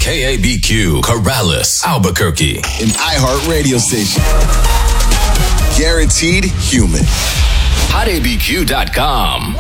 KABQ, Corrales, Albuquerque. An iHeart radio station. Guaranteed human. HotABQ.com.